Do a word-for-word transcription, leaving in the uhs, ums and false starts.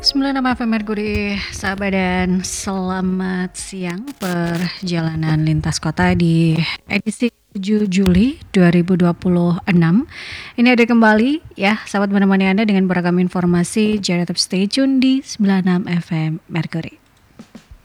sembilan puluh enam F M Mercury, sahabat dan selamat siang. Perjalanan lintas kota di edisi tujuh Juli dua ribu dua puluh enam. Ini ada kembali ya, sahabat menemani Anda dengan beragam informasi. Jangan tetap stay tune di sembilan puluh enam F M Mercury.